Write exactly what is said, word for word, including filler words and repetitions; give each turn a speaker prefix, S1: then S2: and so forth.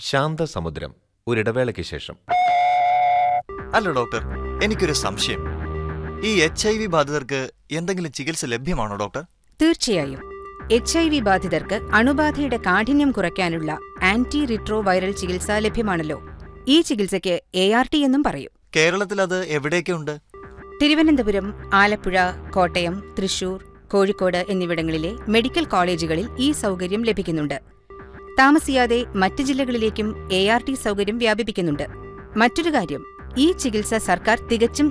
S1: ശാന്തസമുദ്രം ഒരിടവേളയ്ക്ക് ശേഷം.
S2: അല്ല ഡോക്ടർ, എനിക്കൊരു സംശയം. ഈ എച്ച് ഐ വി ബാധിതർക്ക് എന്തെങ്കിലും ചികിത്സ ലഭ്യമാണോ ഡോക്ടർ?
S3: തീർച്ചയായും. എച്ച് ഐ വി ബാധിതർക്ക് അണുബാധയുടെ കാഠിന്യം കുറയ്ക്കാനുള്ള ആന്റി റിട്രോ വൈറൽ ചികിത്സ ലഭ്യമാണല്ലോ. ഈ ചികിത്സയ്ക്ക് എ ആർ ടി എന്നും പറയും.
S2: കേരളത്തിൽ അത് എവിടെയൊക്കെ ഉണ്ട്?
S3: തിരുവനന്തപുരം, ആലപ്പുഴ, കോട്ടയം, തൃശൂർ, കോഴിക്കോട് എന്നിവിടങ്ങളിലെ മെഡിക്കൽ കോളേജുകളിൽ ഈ സൗകര്യം ലഭിക്കുന്നുണ്ട്. താമസിയാതെ മറ്റ് ജില്ലകളിലേക്കും എ ആർ ടി സൗകര്യം വ്യാപിപ്പിക്കുന്നുണ്ട്. മറ്റൊരു കാര്യം, ഈ ചികിത്സ സർക്കാർ തികച്ചും